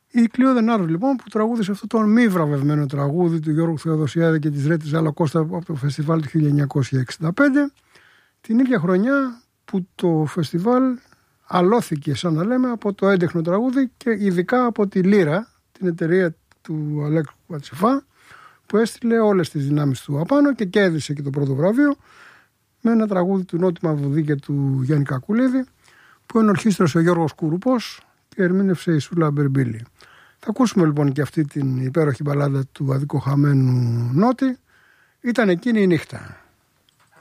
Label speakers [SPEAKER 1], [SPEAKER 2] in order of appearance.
[SPEAKER 1] Η Κλείο Δενάρου λοιπόν που τραγούδισε αυτό το μη βραβευμένο τραγούδι του Γιώργου Θεοδοσιάδη και της Ρέτης Ζάλα Κώστα από το φεστιβάλ του 1965, την ίδια χρονιά που το φεστιβάλ αλώθηκε, σαν να λέμε, από το έντεχνο τραγούδι και ειδικά από τη Λύρα, την εταιρεία του Αλέκου Κατσιφά, που έστειλε όλες τις δυνάμεις του απάνω και κέρδισε και το πρώτο βραβείο με ένα τραγούδι του Νότι Μαυρουδή και του Γιάννη Κακουλίδη, που ενορχίστρωσε ο Γιώργος Κουρουπός και ερμήνευσε η Σούλα Μπερμπίλη. Θα ακούσουμε λοιπόν και αυτή την υπέροχη μπαλάδα του αδικοχαμένου Νότι. Ήταν εκείνη η νύχτα.